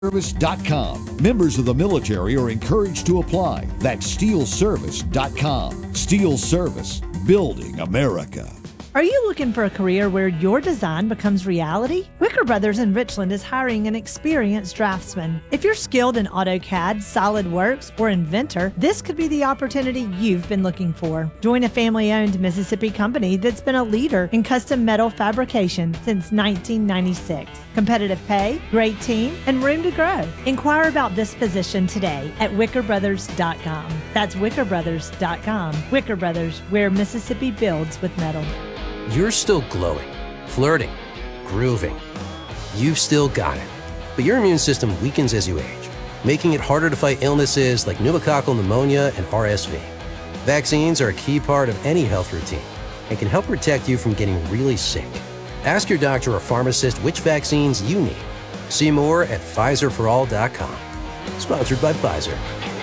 SteelService.com. Members of the military are encouraged to apply. That's SteelService.com. Steel Service, building America. Are you looking for a career where your design becomes reality? Wicker Brothers in Richland is hiring an experienced draftsman. If you're skilled in AutoCAD, SolidWorks, or Inventor, this could be the opportunity you've been looking for. Join a family-owned Mississippi company that's been a leader in custom metal fabrication since 1996. Competitive pay, great team, and room to grow. Inquire about this position today at wickerbrothers.com. That's wickerbrothers.com. Wicker Brothers, where Mississippi builds with metal. You're still glowing, flirting, grooving. You've still got it. But your immune system weakens as you age, making it harder to fight illnesses like pneumococcal pneumonia and RSV. Vaccines are a key part of any health routine and can help protect you from getting really sick. Ask your doctor or pharmacist which vaccines you need. See more at PfizerForAll.com. Sponsored by Pfizer.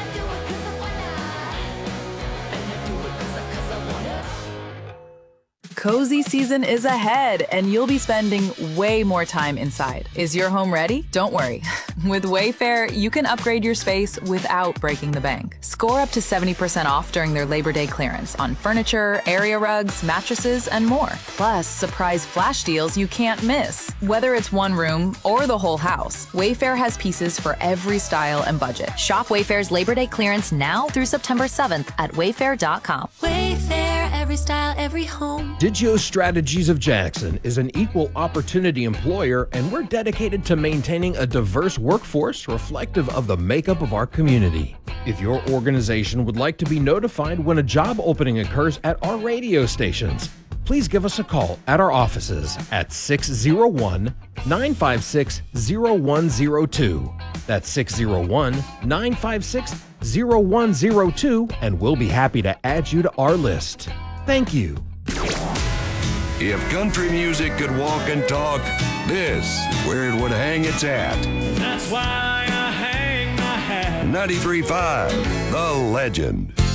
Cozy season is ahead, and you'll be spending way more time inside. Is your home ready? Don't worry. With Wayfair, you can upgrade your space without breaking the bank. Score up to 70% off during their Labor Day clearance on furniture, area rugs, mattresses, and more. Plus, surprise flash deals you can't miss. Whether it's one room or the whole house, Wayfair has pieces for every style and budget. Shop Wayfair's Labor Day clearance now through September 7th at wayfair.com. Wayfair, every style, every home. Digio Strategies of Jackson is an equal opportunity employer, and we're dedicated to maintaining a diverse workforce reflective of the makeup of our community. If your organization would like to be notified when a job opening occurs at our radio stations, please give us a call at our offices at 601-956-0102. That's 601-956-0102, and we'll be happy to add you to our list. Thank you. If country music could walk and talk, this is where it would hang its hat. That's why I hang my hat. 93.5, The Legend.